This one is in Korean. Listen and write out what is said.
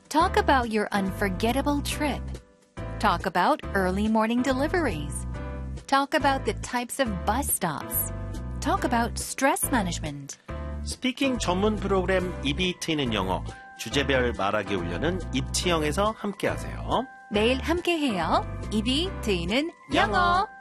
Talk about your unforgettable trip. Talk about early morning deliveries. Talk about the types of bus stops. Talk about stress management. 스피킹 전문 프로그램 입이 트이는 영어 주제별 말하기 훈련은 입치형에서 함께하세요. 내일 함께해요. 입이 트이는 영어.